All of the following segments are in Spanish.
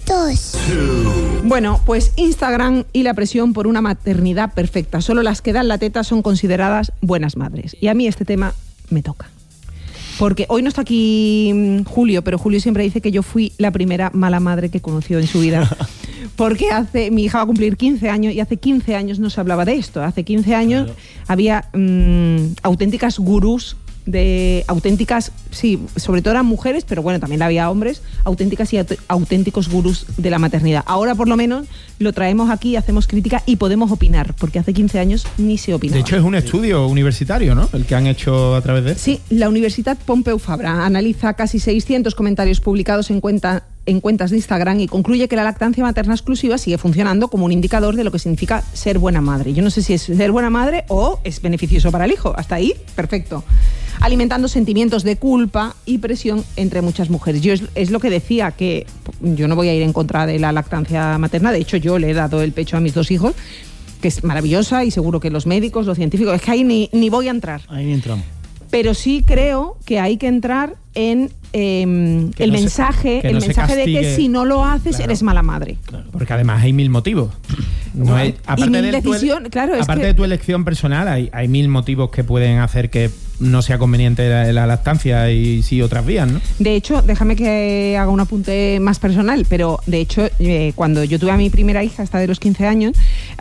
2. Bueno, pues Instagram y la presión por una maternidad perfecta. Solo las que dan la teta son consideradas buenas madres. Y a mí este tema me toca. Porque hoy no está aquí Julio, pero Julio siempre dice que yo fui la primera mala madre que conoció en su vida. Porque mi hija va a cumplir 15 años y hace 15 años no se hablaba de esto. Hace 15 años había auténticas gurús auténticas, sí, sobre todo eran mujeres, pero bueno, también había hombres, auténticas y auténticos gurús de la maternidad. Ahora por lo menos lo traemos aquí, hacemos crítica y podemos opinar, porque hace 15 años ni se opinaba. De hecho es un estudio universitario, ¿no?, el que han hecho a través de... Sí, la Universitat Pompeu Fabra analiza casi 600 comentarios publicados en cuentas de Instagram y concluye que la lactancia materna exclusiva sigue funcionando como un indicador de lo que significa ser buena madre. Yo no sé si es ser buena madre o es beneficioso para el hijo. Hasta ahí, perfecto. Alimentando sentimientos de culpa y presión entre muchas mujeres. Yo es lo que decía, que yo no voy a ir en contra de la lactancia materna. De hecho, yo le he dado el pecho a mis 2 hijos, que es maravillosa, y seguro que los médicos, los científicos, es que ahí ni voy a entrar. Ahí ni entramos. Pero sí creo que hay que entrar en el mensaje de que si no lo haces, claro, eres mala madre. Claro, porque además hay 1000 motivos. No hay, aparte de tu elección personal, hay 1000 motivos que pueden hacer que no sea conveniente la lactancia y sí otras vías, ¿no? De hecho, déjame que haga un apunte más personal, pero de hecho, cuando yo tuve a mi primera hija, hasta de los 15 años,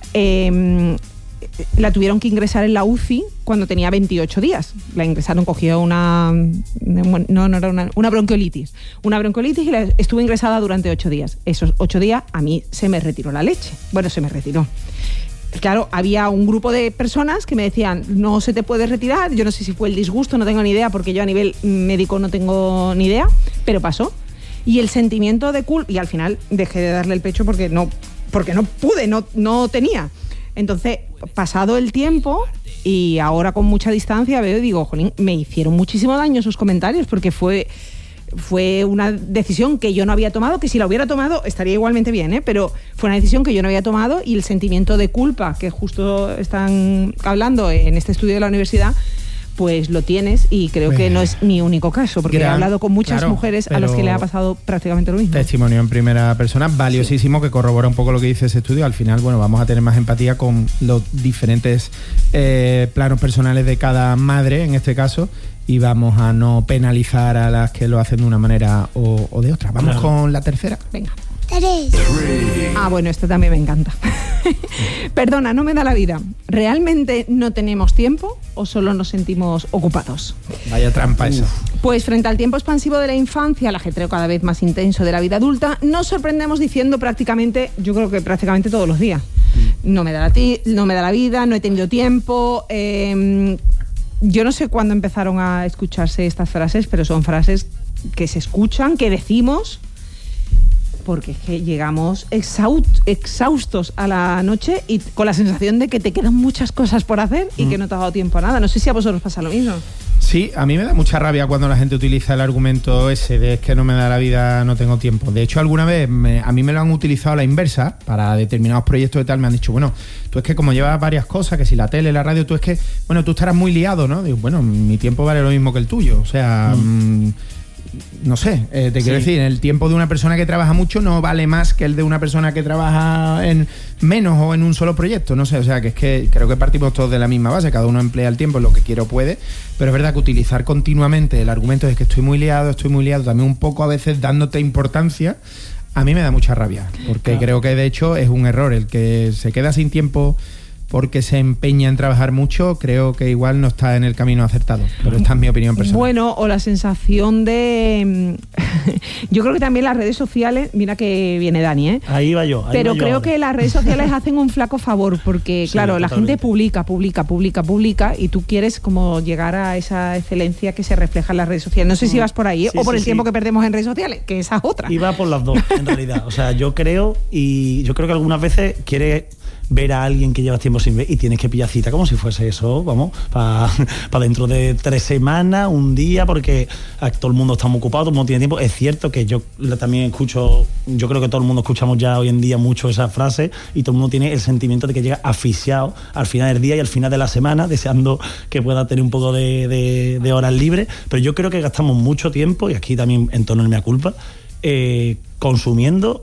la tuvieron que ingresar en la UCI cuando tenía 28 días. La ingresaron, cogió una bronquiolitis. Una bronquiolitis y estuvo ingresada durante 8 días. Esos 8 días a mí se me retiró la leche. Bueno, se me retiró. Claro, había un grupo de personas que me decían, no se te puede retirar. Yo no sé si fue el disgusto, no tengo ni idea, porque yo a nivel médico no tengo ni idea, pero pasó. Y el sentimiento de culpa, y al final dejé de darle el pecho porque no pude, no tenía. Entonces, pasado el tiempo y ahora con mucha distancia veo y digo, jolín, me hicieron muchísimo daño esos comentarios, porque fue una decisión que yo no había tomado, que si la hubiera tomado estaría igualmente bien, pero fue una decisión que yo no había tomado, y el sentimiento de culpa que justo están hablando en este estudio de la universidad, pues lo tienes, y creo que no es mi único caso, porque he hablado con muchas mujeres a las que le ha pasado prácticamente lo mismo. Testimonio en primera persona, valiosísimo, que corrobora un poco lo que dice ese estudio. Al final, bueno, vamos a tener más empatía con los diferentes planos personales de cada madre, en este caso, y vamos a no penalizar a las que lo hacen de una manera o de otra. Vamos con la tercera. Venga. 3. Ah, bueno, este también me encanta. Perdona, no me da la vida. ¿Realmente no tenemos tiempo o solo nos sentimos ocupados? Vaya trampa esa. Pues frente al tiempo expansivo de la infancia, al ajetreo cada vez más intenso de la vida adulta, nos sorprendemos diciendo yo creo que prácticamente todos los días, no me da la vida, no he tenido tiempo. Yo no sé cuándo empezaron a escucharse estas frases, pero son frases que se escuchan, que decimos, porque es que llegamos exhaustos a la noche y con la sensación de que te quedan muchas cosas por hacer y que no te ha dado tiempo a nada. No sé si a vosotros pasa lo mismo. Sí, a mí me da mucha rabia cuando la gente utiliza el argumento ese de es que no me da la vida, no tengo tiempo. De hecho, alguna vez a mí me lo han utilizado a la inversa para determinados proyectos y tal. Me han dicho, bueno, tú es que como llevas varias cosas, que si la tele, la radio, tú estarás muy liado, ¿no? Digo, bueno, mi tiempo vale lo mismo que el tuyo. O sea... no sé, quiero decir, el tiempo de una persona que trabaja mucho no vale más que el de una persona que trabaja en menos o en un solo proyecto, no sé, o sea, que es que creo que partimos todos de la misma base, cada uno emplea el tiempo en lo que quiere o puede, pero es verdad que utilizar continuamente el argumento de que estoy muy liado, también un poco a veces dándote importancia, a mí me da mucha rabia, porque creo que de hecho es un error, el que se queda sin tiempo porque se empeña en trabajar mucho, creo que igual no está en el camino acertado. Pero esta es mi opinión personal. Bueno, o la sensación de... yo creo que también las redes sociales... Mira que viene Dani, ¿eh? Ahí va yo. Pero creo que las redes sociales hacen un flaco favor, porque, claro, la gente publica, y tú quieres como llegar a esa excelencia que se refleja en las redes sociales. No sé si vas por ahí, o por el tiempo que perdemos en redes sociales, que esa es otra. Y va por las dos, en realidad. O sea, yo creo que algunas veces quiere ver a alguien que llevas tiempo sin ver y tienes que pillar cita como si fuese eso, vamos, para dentro de 3 semanas, un día, porque todo el mundo está muy ocupado, todo el mundo tiene tiempo. Es cierto que yo también escucho, yo creo que todo el mundo escuchamos ya hoy en día mucho esa frase y todo el mundo tiene el sentimiento de que llega asfixiado al final del día y al final de la semana, deseando que pueda tener un poco de horas libres, pero yo creo que gastamos mucho tiempo, y aquí también en torno a mi culpa, consumiendo